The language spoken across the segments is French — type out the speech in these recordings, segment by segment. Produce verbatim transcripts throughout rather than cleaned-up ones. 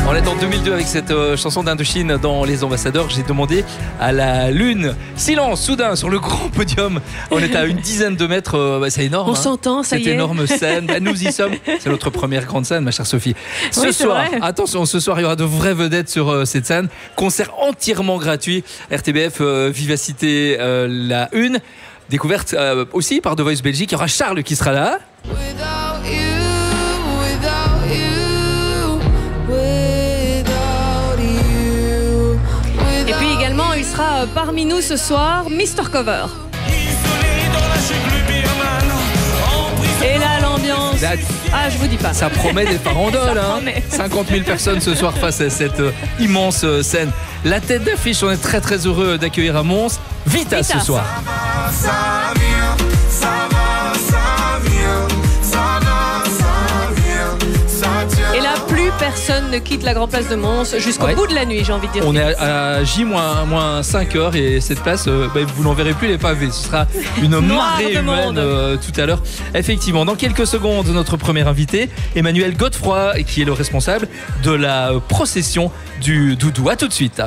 On est en deux mille deux avec cette euh, chanson d'Indochine dans Les Ambassadeurs. J'ai demandé à la Lune. Silence, soudain, sur le grand podium. On est à une dizaine de mètres. Euh, bah, c'est énorme. On hein. s'entend, ça Cette y est. énorme scène. Bah, nous y sommes. C'est notre première grande scène, ma chère Sophie. Ce Oui, c'est soir, vrai. attention, ce soir, il y aura de vraies vedettes sur euh, cette scène. Concert entièrement gratuit. R T B F, euh, Vivacité, euh, la Une. Découverte euh, aussi par The Voice Belgique. Il y aura Charles qui sera là. Without you, without you, without you, Et puis without également, il sera parmi nous ce soir, mister Cover. Et là, l'ambiance. Là, Ah, je vous dis pas. ça promet des farandoles. Ça hein. promet. cinquante mille personnes ce soir face à cette euh, immense euh, scène. La tête d'affiche, on est très très heureux d'accueillir à Mons Vita, Vita. ce soir. Ça vient, ça va, ça vient, ça va, ça vient, ça tient. Et là, plus personne ne quitte la Grand Place de Mons jusqu'au Ouais. bout de la nuit, j'ai envie de dire. On est à, à J moins cinq heures et cette place, euh, bah, vous n'en verrez plus les pavés. Ce sera une Noir marée de humaine monde. euh, tout à l'heure. Effectivement, dans quelques secondes, notre premier invité, Emmanuel Godefroy, qui est le responsable de la euh, procession du doudou. À tout de suite.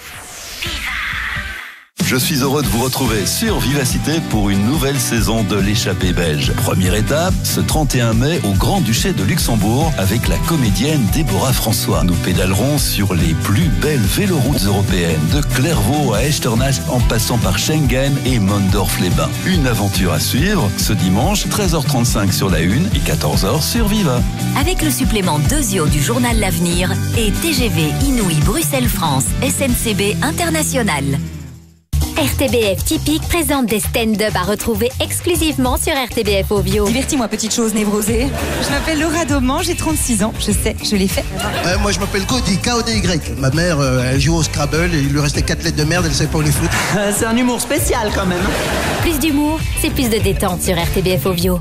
Je suis heureux de vous retrouver sur Vivacité pour une nouvelle saison de l'échappée belge. Première étape, ce trente et un mai au Grand-Duché de Luxembourg avec la comédienne Déborah François. Nous pédalerons sur les plus belles véloroutes européennes, de Clairvaux à Echternach en passant par Schengen et Mondorf-les-Bains. Une aventure à suivre ce dimanche, treize heures trente-cinq sur la Une et quatorze heures sur Viva. Avec le supplément Dosio du journal L'Avenir et T G V Inouï Bruxelles-France S N C B International. R T B F Typique présente des stand-up à retrouver exclusivement sur R T B F Ovio. Divertis-moi, petite chose névrosée. Je m'appelle Laura Dauman, j'ai trente-six ans. Je sais, je l'ai fait. Euh, moi je m'appelle Cody, K O D Y. Ma mère, euh, elle joue au Scrabble et il lui restait quatre lettres de merde, elle savait pas où les foutre. C'est un humour spécial quand même. Plus d'humour, c'est plus de détente sur R T B F Ovio.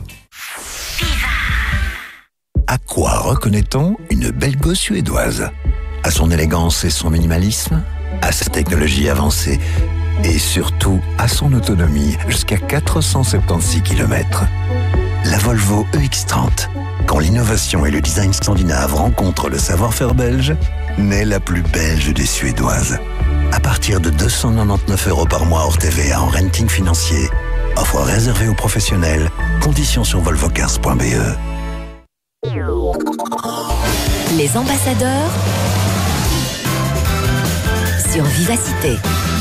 À quoi reconnaît-on une belle gosse suédoise? À son élégance et son minimalisme? À sa technologie avancée? Et surtout à son autonomie jusqu'à quatre cent soixante-seize kilomètres. La Volvo E X trente. Quand l'innovation et le design scandinave rencontrent le savoir-faire belge, naît la plus belge des Suédoises. À partir de deux cent quatre-vingt-dix-neuf euros par mois hors T V A en renting financier. Offre réservée aux professionnels. Conditions sur volvocars point b e. Les ambassadeurs sur Vivacité.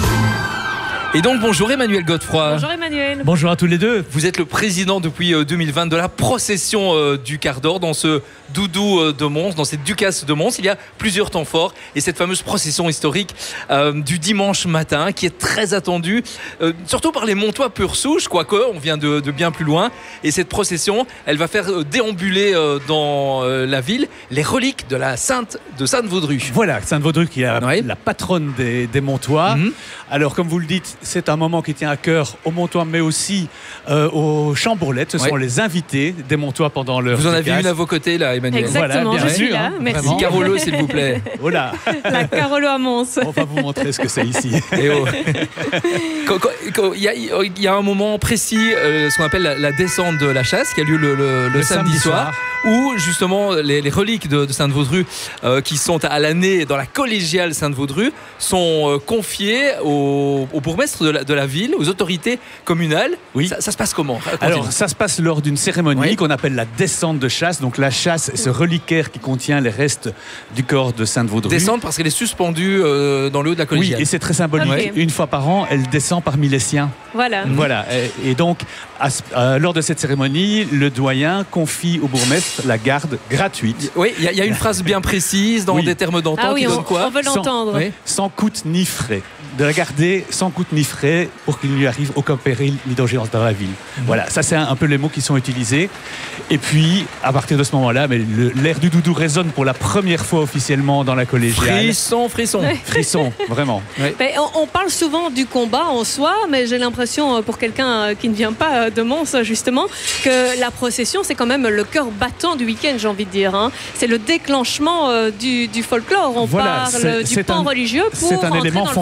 Et donc, bonjour Emmanuel Godefroy. Bonjour Emmanuel. Bonjour à tous les deux. Vous êtes le président depuis euh, deux mille vingt de la procession euh, du quart d'or dans ce doudou euh, de Mons, dans cette Ducasse de Mons. Il y a plusieurs temps forts et cette fameuse procession historique euh, du dimanche matin qui est très attendue, euh, surtout par les Montois pur souche, quoique on vient de, de bien plus loin. Et cette procession, elle va faire euh, déambuler euh, dans euh, la ville les reliques de la Sainte de Sainte-Vaudru. Voilà, Sainte-Vaudru qui est la, Ouais. la patronne des, des Montois. Mhm. Alors, comme vous le dites, c'est un moment qui tient à cœur aux Montois, mais aussi euh, aux Chambourlettes. Ce Ouais. sont les invités des Montois pendant leur Vous en avez Ducasse. une à vos côtés là, Emmanuel. Exactement, Voilà, bien je suis sûr, là. hein, Merci. vraiment. Carolo, s'il vous plaît. Oh là, La Carolo à Mons. on va vous montrer ce que c'est ici. Et oh. Quand- quand- quand- Il y, a- il y a un moment précis, euh, ce qu'on appelle la, la descente de la chasse, qui a lieu le, le- le Le samedi, samedi soir, où justement les, les reliques de, de Sainte-Vaudru, euh, qui sont à l'année dans la collégiale Sainte-Vaudru, sont euh, confiées au, au bourgmestre de la, de la ville, aux autorités communales. Oui. Ça, ça se passe comment? Racontez-nous. Alors, ça se passe lors d'une cérémonie Oui. qu'on appelle la descente de chasse. Donc, la chasse, c'est ce reliquaire qui contient les restes du corps de Sainte-Vaudru. Descendre parce qu'elle est suspendue euh, dans le haut de la Oui, collégiale. et c'est très symbolique. Ok. Une fois par an, elle descend parmi les siens. Voilà. Voilà. Et, et donc, à ce- euh, lors de cette cérémonie, le doyen confie au bourgmestre la garde gratuite. Oui, il y, a- il y a une phrase bien précise dans Oui. des termes d'antan Ah oui, qui on, donne quoi? on veut Sans- l'entendre. Oui. Sans coût ni frais. De la garder sans coût ni frais pour qu'il ne lui arrive aucun péril ni danger dans la ville. Voilà, ça c'est un, un peu les mots qui sont utilisés. Et puis, à partir de ce moment-là, mais le- l'air du doudou résonne pour la première fois officiellement dans la collégiale. Frisson, frisson. Frisson, vraiment. Ben, on, on parle souvent du combat en soi, mais j'ai l'impression, euh, pour quelqu'un euh, qui ne vient pas euh, de Mons, justement, que la procession, c'est quand même le cœur battant du week-end, j'ai envie de dire. hein. C'est le déclenchement euh, du, du folklore. On Voilà, parle c'est- du c'est pan un- religieux pour C'est un entrer élément dans le fondateur. folklore.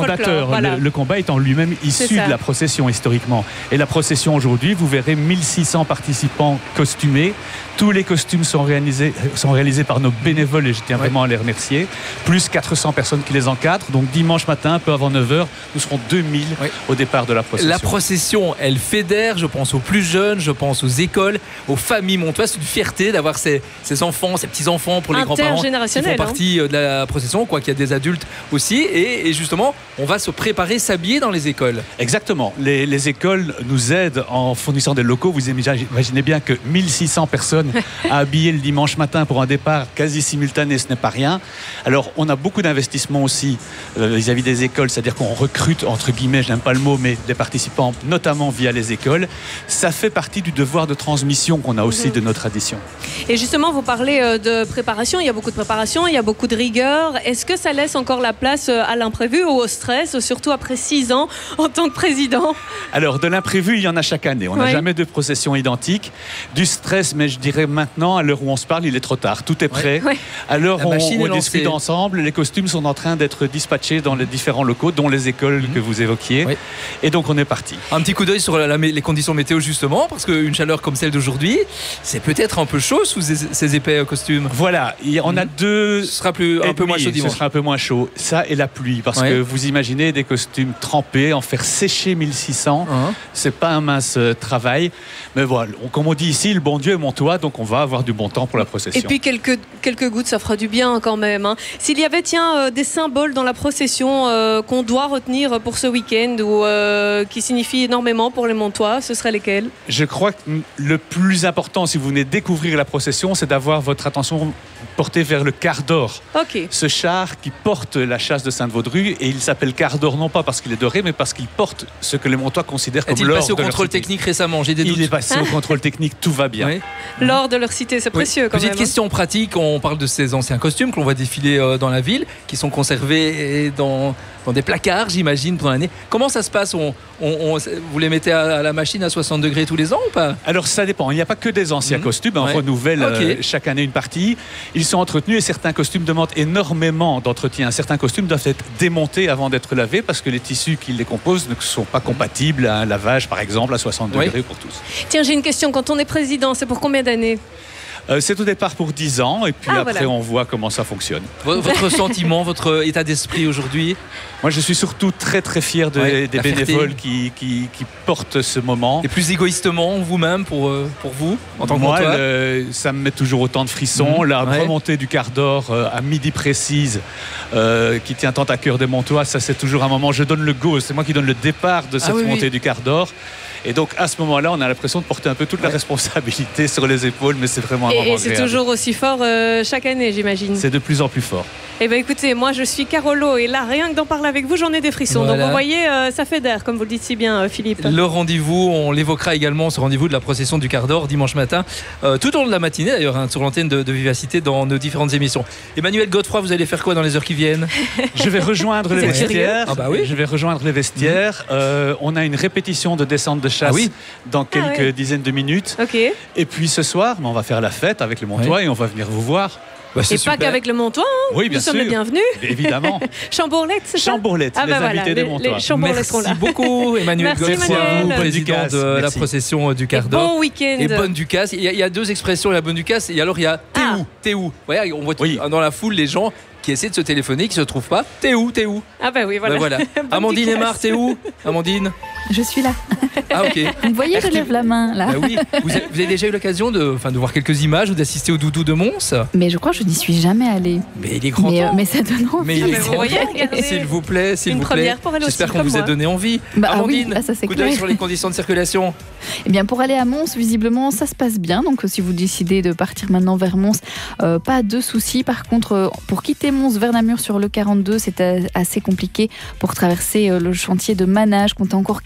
d'ailleurs, voilà. le, le combat est en lui-même C'est issu ça. de la procession historiquement. Et la procession aujourd'hui, vous verrez mille six cents participants costumés. Tous les costumes sont réalisés, sont réalisés par nos bénévoles et je tiens vraiment à les remercier. Plus quatre cents personnes qui les encadrent. Donc dimanche matin, un peu avant neuf heures, nous serons deux mille Oui. au départ de la procession. La procession, elle fédère, je pense aux plus jeunes, je pense aux écoles, aux familles montoises. C'est une fierté d'avoir ces, ces enfants, ces petits-enfants pour les grands-parents qui font Intergénérationnel, hein. partie euh, de la procession, quoi qu'il y a des adultes aussi. Et, et justement, on va se préparer, s'habiller dans les écoles. Exactement. Les, les écoles nous aident en fournissant des locaux. Vous imaginez imaginez bien que mille six cents personnes à habiller le dimanche matin pour un départ quasi simultané, ce n'est pas rien. Alors, on a beaucoup d'investissements aussi euh, vis-à-vis des écoles, c'est-à-dire qu'on recrute, entre guillemets, je n'aime pas le mot, mais des participants, notamment via les écoles. Ça fait partie du devoir de transmission qu'on a aussi Mhm. de nos traditions. Et justement, vous parlez euh, de préparation. Il y a beaucoup de préparation, il y a beaucoup de rigueur. Est-ce que ça laisse encore la place euh, à l'imprévu ou au stress, surtout après six ans en tant que président? Alors, de l'imprévu, il y en a chaque année. On n'a Ouais. jamais de procession identique. Du stress, mais je dirais maintenant, à l'heure où on se parle, il est trop tard. Tout est prêt. Ouais. À l'heure La où on, machine est on discute lancée. ensemble, les costumes sont en train d'être dispatchés dans les différents locaux, dont les écoles que vous évoquiez. Oui. Et donc, on est parti. Un petit coup d'œil sur la- la- les conditions météo justement, parce qu'une chaleur comme celle d'aujourd'hui, c'est peut-être un peu chaud sous ces, ces épais euh, costumes. Voilà, et on a deux. Ce sera plus, un peu moins chaud Ce dimanche. sera un peu moins chaud. Ça et la pluie, parce Ouais. que vous imaginez des costumes trempés, en faire sécher mille six cents, Hein. c'est pas un mince euh, travail. Mais voilà, on- comme on dit ici, le bon Dieu est mon toit, donc on va avoir du bon temps pour la procession. Et puis quelques, quelques gouttes, ça fera du bien quand même, hein. S'il y avait, tiens, euh, des symboles dans la procession euh, qu'on doit retenir pour ce week-end ou euh, qui signifient énormément pour les Montois, ce seraient lesquels? Je crois que le plus important, si vous venez découvrir la procession, c'est d'avoir votre attention portée vers le quart d'or. Ok. Ce char qui porte la chasse de Sainte-Vaudrue, et il s'appelle quart d'or non pas parce qu'il est doré, mais parce qu'il porte ce que les Montois considèrent comme Est-il l'or passé au de leur contrôle cité. technique récemment? J'ai des doutes. Il est passé au contrôle technique, tout va bien. Oui. Lors de leur cité, c'est Oui. précieux quand Petite même. hein. question pratique, on parle de ces anciens costumes que l'on voit défiler euh, dans la ville, qui sont conservés dans, dans des placards, j'imagine, pendant l'année. Comment ça se passe? on, on- on- Vous les mettez à, à la machine à soixante degrés tous les ans ou pas? Alors ça dépend, il n'y a pas que des anciens Mhm. costumes, on Ouais. renouvelle Ok. euh, chaque année une partie. Ils sont entretenus et certains costumes demandent énormément d'entretien. Certains costumes doivent être démontés avant d'être lavés parce que les tissus qui les composent ne sont pas compatibles à un lavage par exemple à soixante Ouais. degrés pour tous. Tiens, j'ai une question. Quand on est président, c'est pour combien d'années? Euh, c'est au départ pour dix ans et puis Ah, après voilà. on voit comment ça fonctionne. V- Votre sentiment, votre état d'esprit aujourd'hui? Moi je suis surtout très très fier de- Ouais, des la fierté. bénévoles qui, qui, qui portent ce moment. Et plus égoïstement, vous-même, pour, euh, pour vous, en tant que Moi, Montois? le- ça me met toujours autant de frissons. Mhm. La Ouais. remontée du quart d'or euh, à midi précise, euh, qui tient tant à cœur des Montois, ça c'est toujours un moment. Je donne le go, c'est moi qui donne le départ de cette Ah oui, montée oui. du quart d'or. Et donc à ce moment-là, on a l'impression de porter un peu toute la responsabilité sur les épaules, mais c'est vraiment un Et, moment et c'est agréable. toujours aussi fort euh, chaque année, j'imagine. C'est de plus en plus fort. Eh bien écoutez, moi je suis Carolo et là, rien que d'en parler avec vous, j'en ai des frissons. Voilà. Donc vous voyez, euh, ça fait d'air, comme vous le dites si bien, euh, Philippe. Le rendez-vous, on l'évoquera également, ce rendez-vous de la procession du quart d'or dimanche matin, euh, tout au long de la matinée d'ailleurs, hein, sur l'antenne de, de Vivacité dans nos différentes émissions. Emmanuel Godefroy, vous allez faire quoi dans les heures qui viennent? Je vais rejoindre les Vous êtes curieux vestiaires. Ah bah oui. Je vais rejoindre les vestiaires. Euh, on a une répétition de descente de chasse Ah oui. dans quelques ouais. dizaines de minutes. Ok. Et puis ce soir, on va faire la fête avec les Montois et on va venir vous voir. Bah, c'est Et pas super. qu'avec le Montois, hein. Oui, bien Nous sommes sûr. les bienvenus. Évidemment. Chambourlette, c'est ça? Chambourlette, Ah les bah voilà, invités des les- Montois. les Chambourlettes seront Merci là. beaucoup Emmanuel Merci, Godefroy, Emmanuel. président Ducasse, de la merci. procession euh, du Et quart d'or. bon week-end. Et bonne Ducasse. Il y, a, il y a deux expressions, la bonne Ducasse et alors il y a t'es Ah. où? T'es où? Ouais, on voit Oui. dans la foule les gens qui essaient de se téléphoner, qui se trouvent pas. T'es où? T'es où? Ah bah oui, voilà. Ben voilà. Bonne Amandine Ducasse. Aymar, t'es où? Amandine? Je suis là. Ah ok. Vous voyez, je lève la main là. Bah oui. Vous avez, vous avez déjà eu l'occasion de, enfin, de voir quelques images ou d'assister au doudou de Mons? Mais je crois que je n'y suis jamais allée. Mais il est grand Mais, euh, temps. mais ça donne envie. Mais il Ah, est mais vous grand voyez, temps. regardez. S'il vous plaît, s'il Une vous plaît. première pour elle aussi, J'espère qu'on comme vous a moi. donné envie. Bah, ah oui, Amandine, là, ça, c'est coup d'œil clair. sur les conditions de circulation. Eh bien, pour aller à Mons, visiblement, ça se passe bien. Donc, euh, si vous décidez de partir maintenant vers Mons, euh, pas de soucis. Par contre, euh, pour quitter Mons vers Namur sur le quarante-deux, c'est euh, assez compliqué pour traverser euh, le chantier de Manage. Comptez encore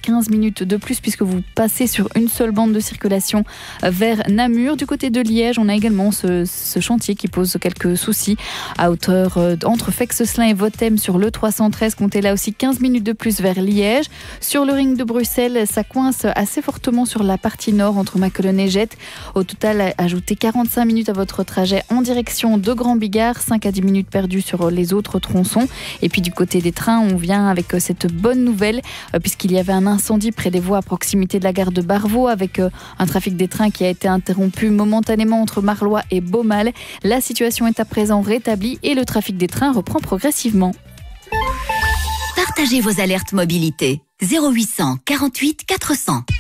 quinze minutes de plus puisque vous passez sur une seule bande de circulation vers Namur. Du côté de Liège, on a également ce, ce chantier qui pose quelques soucis à hauteur euh, entre Feix-Selin et Vothem sur le trois cent treize. Comptez là aussi quinze minutes de plus vers Liège. Sur le ring de Bruxelles, ça coince assez fortement sur la partie nord entre Macolon et Jette. Au total, ajoutez quarante-cinq minutes à votre trajet en direction de Grand Bigard, cinq à dix minutes perdues sur les autres tronçons. Et puis du côté des trains, on vient avec cette bonne nouvelle euh, puisqu'il y avait un incendie près des voies à proximité de la gare de Barvaux avec euh, un trafic des trains qui a été interrompu momentanément entre Marlois et Beaumal. La situation est à présent rétablie et le trafic des trains reprend progressivement. Partagez vos alertes mobilité. zéro huit cent quarante-huit quatre cents.